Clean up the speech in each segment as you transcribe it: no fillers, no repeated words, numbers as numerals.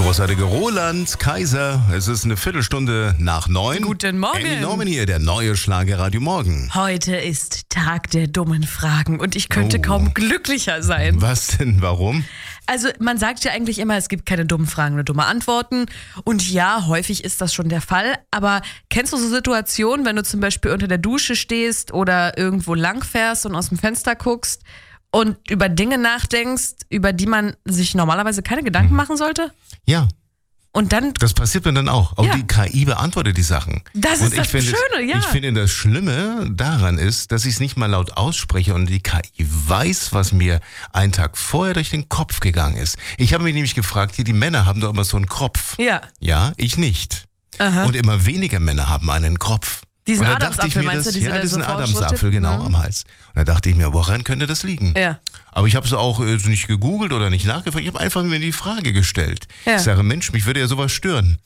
großartige Roland Kaiser. Es ist eine Viertelstunde nach 9. Guten Morgen. Andy Norman hier, der neue Schlagerradio Morgen. Heute ist Tag der dummen Fragen und ich könnte kaum glücklicher sein. Was denn? Warum? Also man sagt ja eigentlich immer, es gibt keine dummen Fragen, nur dumme Antworten. Und ja, häufig ist das schon der Fall. Aber kennst du so Situationen, wenn du zum Beispiel unter der Dusche stehst oder irgendwo langfährst und aus dem Fenster guckst und über Dinge nachdenkst, über die man sich normalerweise keine Gedanken machen sollte? Ja. Und dann... Das passiert mir dann auch. Auch Ja. die KI beantwortet die Sachen. Das ist das Schöne, ja. Ich finde, das Schlimme daran ist, dass ich es nicht mal laut ausspreche und die KI weiß, was mir einen Tag vorher durch den Kopf gegangen ist. Ich habe mich nämlich gefragt, hier, die Männer haben doch immer so einen Kropf. Ja. Ja, ich nicht. Aha. Und immer weniger Männer haben einen Kropf. Diesen Und da dachte ich Adamsapfel, mir, meinst du? ja, diesen so Adamsapfel, genau, am Hals. Und da dachte ich mir, woran könnte das liegen? Ja. Aber ich habe es auch nicht gegoogelt oder nicht nachgefragt. Ich habe einfach mir die Frage gestellt. Ja. Ich sage, Mensch, mich würde ja sowas stören.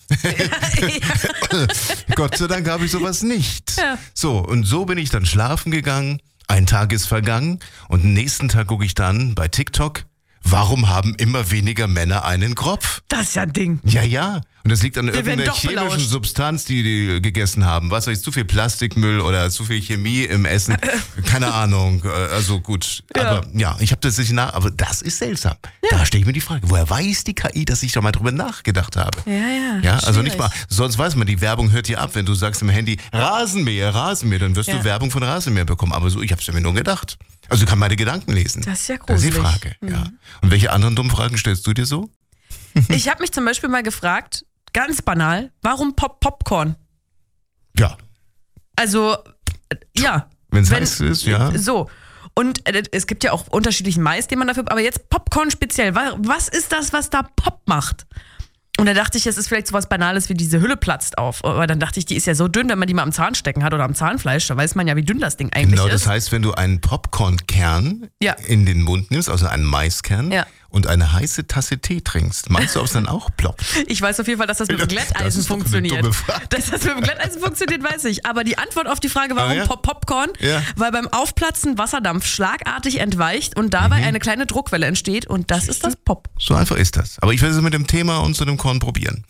Ja. Gott sei Dank habe ich sowas nicht. Ja. So, und so bin ich dann schlafen gegangen. Ein Tag ist vergangen. Und den nächsten Tag gucke ich dann bei TikTok. Warum haben immer weniger Männer einen Kropf? Das ist ja ein Ding. Ja, ja. Und das liegt an werden irgendeiner doch chemischen belauscht. Substanz, die gegessen haben. Was weiß ich, zu viel Plastikmüll oder zu viel Chemie im Essen. Keine Ahnung. Also gut. Ja. Aber ja, ich habe das nicht aber das ist seltsam. Da stelle ich mir die Frage, woher weiß die KI, dass ich da mal drüber nachgedacht habe? Ja. Ja, also schwierig. nicht mal, sonst weiß man, die Werbung hört dir ab, wenn du sagst im Handy, Rasenmäher, dann wirst Ja. du Werbung von Rasenmäher bekommen. Aber so, ich habe es mir nur gedacht. Also du kannst meine Gedanken lesen. Das ist ja Das ist die gruselig. Frage, ja. Und welche anderen dummen Fragen stellst du dir so? Ich habe mich zum Beispiel mal gefragt, ganz banal, warum Popcorn? Ja, Also, ja. wenn es Wenn- heiß ist, ja. So. Und es gibt ja auch unterschiedlichen Mais, den man dafür... Aber jetzt Popcorn speziell. Was ist das, was da Pop macht? Und da dachte ich, es ist vielleicht sowas Banales wie diese Hülle platzt auf. Aber dann dachte ich, die ist ja so dünn, wenn man die mal am Zahn stecken hat oder am Zahnfleisch. Da weiß man ja, wie dünn das Ding eigentlich Genau, ist. das heißt, wenn du einen Popcornkern Ja. in den Mund nimmst, also einen Maiskern, Ja. und eine heiße Tasse Tee trinkst, meinst du, ob es dann auch ploppt? Ich weiß auf jeden Fall, dass das mit dem Das Glätteisen ist doch eine funktioniert. dumme Frage. Dass das mit dem Glätteisen funktioniert, weiß ich. Aber die Antwort auf die Frage, warum ja? Popcorn, Ja. weil beim Aufplatzen Wasserdampf schlagartig entweicht und dabei eine kleine Druckwelle entsteht und das ist das Pop. So einfach ist das. Aber ich werde es mit dem Thema und zu dem Korn probieren.